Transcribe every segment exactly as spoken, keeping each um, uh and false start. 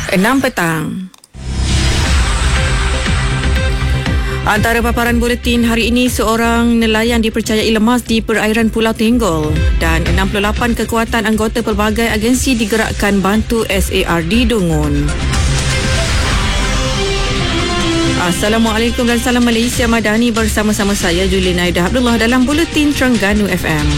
enam petang. Antara paparan buletin hari ini, seorang nelayan dipercayai lemas di perairan Pulau Tenggol dan enam puluh lapan kekuatan anggota pelbagai agensi digerakkan bantu S A R di Dungun. Assalamualaikum dan salam Malaysia Madani, bersama-sama saya Julina Aida Abdullah dalam Buletin Terengganu F M.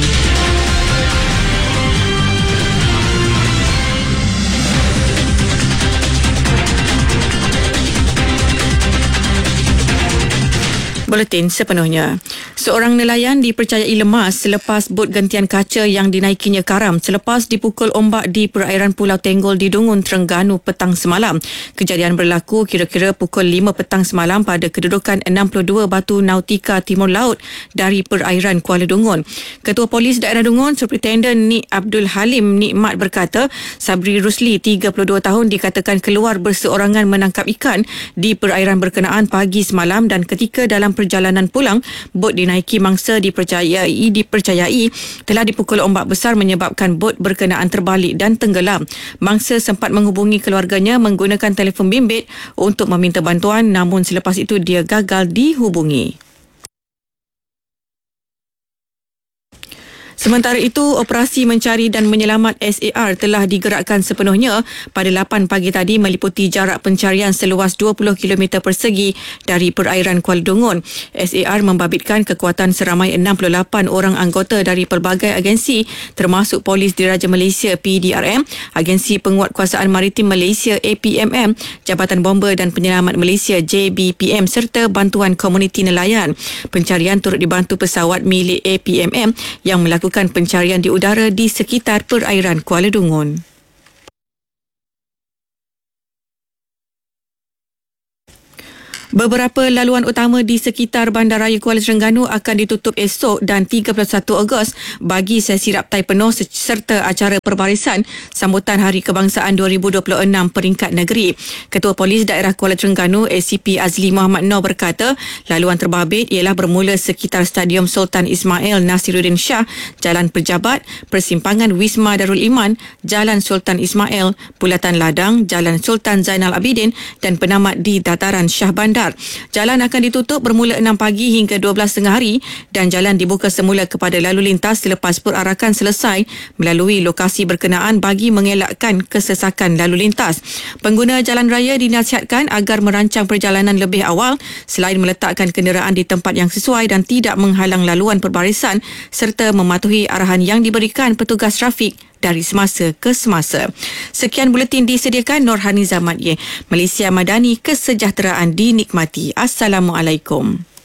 Buletin sepenuhnya. Seorang nelayan dipercayai lemas selepas bot gantian kaca yang dinaikinya karam selepas dipukul ombak di perairan Pulau Tenggol di Dungun, Terengganu petang semalam. Kejadian berlaku kira-kira pukul lima petang semalam pada kedudukan enam puluh dua Batu Nautika Timur Laut dari perairan Kuala Dungun. Ketua Polis Daerah Dungun, Superintendent Nik Abdul Halim Nikmat berkata, Sabri Rusli, tiga puluh dua tahun, dikatakan keluar berseorangan menangkap ikan di perairan berkenaan pagi semalam dan ketika dalam perjalanan pulang, bot dinaiki mangsa dipercayai dipercayai telah dipukul ombak besar menyebabkan bot berkenaan terbalik dan tenggelam. Mangsa sempat menghubungi keluarganya menggunakan telefon bimbit untuk meminta bantuan, namun selepas itu dia gagal dihubungi. Sementara itu, operasi mencari dan menyelamat S A R telah digerakkan sepenuhnya pada lapan pagi tadi meliputi jarak pencarian seluas dua puluh kilometer persegi dari perairan Kuala Dungun. S A R membabitkan kekuatan seramai enam puluh lapan orang anggota dari pelbagai agensi termasuk Polis Diraja Malaysia P D R M, Agensi Penguatkuasaan Maritim Malaysia A P M M, Jabatan Bomber dan Penyelamat Malaysia J B P M serta bantuan komuniti nelayan. Pencarian turut dibantu pesawat milik A P M M yang melakukan pencarian di udara di sekitar perairan Kuala Dungun. Beberapa laluan utama di sekitar Bandaraya Kuala Terengganu akan ditutup esok dan tiga puluh satu Ogos bagi sesi raptai penuh serta acara perbarisan sambutan Hari Kebangsaan dua ribu dua puluh enam peringkat negeri. Ketua Polis Daerah Kuala Terengganu A C P Azli Muhammad Noor berkata, laluan terbabit ialah bermula sekitar Stadium Sultan Ismail Nasiruddin Shah, Jalan Pejabat, Persimpangan Wisma Darul Iman, Jalan Sultan Ismail, Bulatan Ladang, Jalan Sultan Zainal Abidin dan penamat di Dataran Shah Bandar. Jalan akan ditutup bermula enam pagi hingga dua belas tengah hari dan jalan dibuka semula kepada lalu lintas selepas perarakan selesai melalui lokasi berkenaan bagi mengelakkan kesesakan lalu lintas. Pengguna jalan raya dinasihatkan agar merancang perjalanan lebih awal selain meletakkan kenderaan di tempat yang sesuai dan tidak menghalang laluan perbarisan serta mematuhi arahan yang diberikan petugas trafik dari semasa ke semasa. Sekian buletin disediakan Norhani Zamadye. Malaysia Madani, kesejahteraan dinikmati. Assalamualaikum.